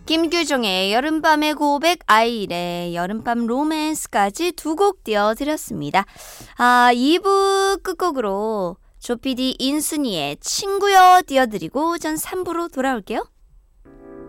김규종의 여름밤의 고백, 아이일의 여름밤 로맨스까지 두 곡 띄워드렸습니다. 2부 끝곡으로 조피디 인순이의 친구여 띄워드리고 전 3부로 돌아올게요.